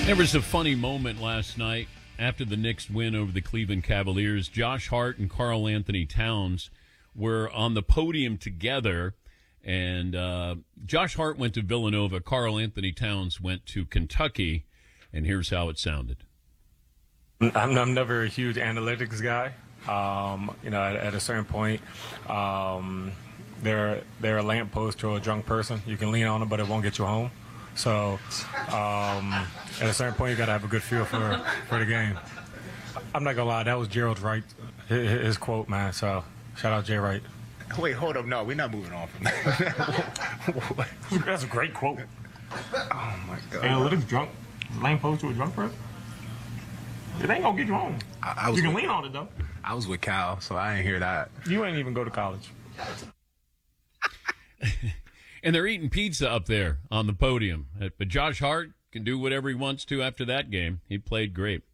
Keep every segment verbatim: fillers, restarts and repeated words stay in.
There was a funny moment last night after the Knicks win over the Cleveland Cavaliers. Josh Hart and Karl Anthony Towns were on the podium together, and uh, Josh Hart went to Villanova. Karl Anthony Towns went to Kentucky, and here's how it sounded. I'm, I'm never a huge analytics guy. Um, you know, at, at a certain point, um, they're, they're a lamppost to a drunk person. You can lean on them, but it won't get you home. So um, at a certain point, you got to have a good feel for, for the game. I'm not going to lie, that was Gerald Wright, his, his quote, man. So shout out Jay Wright. Wait, hold up. No, we're not moving on from that. That's a great quote. Oh, my God. Analytics drunk, lamppost to a drunk person? It ain't going to get you home. I, I was you can with, lean on it, though. I was with Cal, so I ain't hear that. You ain't even go to college. And they're eating pizza up there on the podium. But Josh Hart can do whatever he wants to after that game. He played great.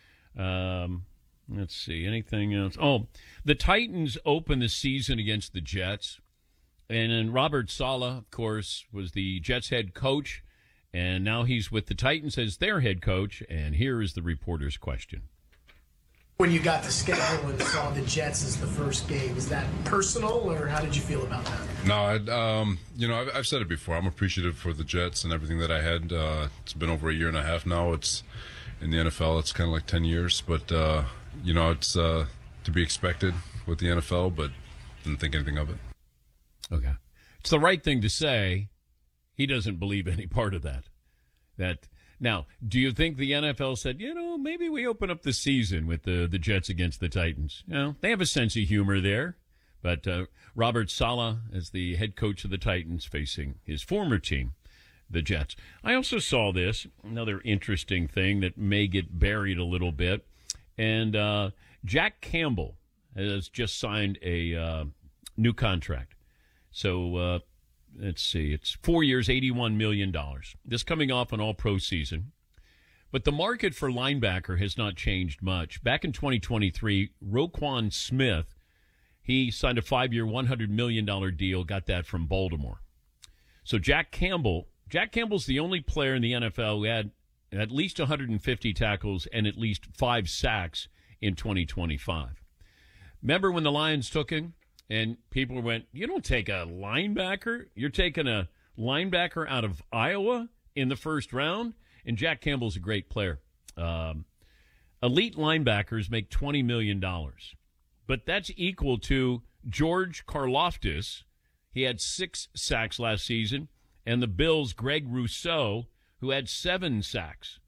Um, let's see. Anything else? Oh, the Titans opened the season against the Jets. And then Robert Saleh, of course, was the Jets head coach. And now he's with the Titans as their head coach. And here is the reporter's question. When you got the schedule and saw the Jets as the first game, is that personal, or how did you feel about that? No, I'd, um, you know, I've, I've said it before. I'm appreciative for the Jets and everything that I had. Uh, it's been over a year and a half now. It's in the N F L. It's kind of like ten years, but uh, you know, it's uh, to be expected with the N F L. But didn't think anything of it. Okay, it's the right thing to say. He doesn't believe any part of that. That. Now, do you think the N F L said, you know, maybe we open up the season with the, the Jets against the Titans? You know, they have a sense of humor there. But uh, Robert Saleh as the head coach of the Titans facing his former team, the Jets. I also saw this, another interesting thing that may get buried a little bit. And uh, Jack Campbell has just signed a uh, new contract. So, uh let's see, it's four years, eighty-one million dollars. This coming off an all-pro season. But the market for linebacker has not changed much. Back in twenty twenty-three, Roquan Smith, he signed a five-year, one hundred million dollars deal, got that from Baltimore. So Jack Campbell, Jack Campbell's the only player in the N F L who had at least one hundred fifty tackles and at least five sacks in twenty twenty-five. Remember when the Lions took him? And people went, you don't take a linebacker. You're taking a linebacker out of Iowa in the first round. And Jack Campbell's a great player. Um, elite linebackers make twenty million dollars. But that's equal to George Karlaftis. He had six sacks last season. And the Bills' Greg Rousseau, who had seven sacks.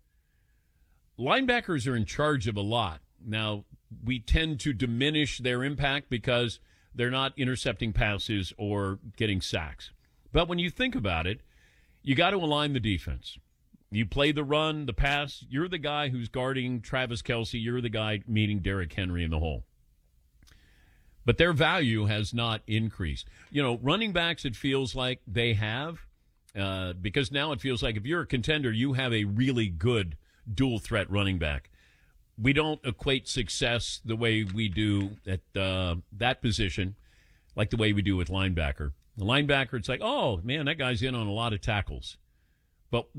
Linebackers are in charge of a lot. Now, we tend to diminish their impact because they're not intercepting passes or getting sacks. But when you think about it, you got to align the defense. You play the run, the pass. You're the guy who's guarding Travis Kelce. You're the guy meeting Derrick Henry in the hole. But their value has not increased. You know, running backs, it feels like they have, uh, because now it feels like if you're a contender, you have a really good dual-threat running back. We don't equate success the way we do at uh, that position, like the way we do with linebacker. The linebacker, it's like, oh, man, that guy's in on a lot of tackles. But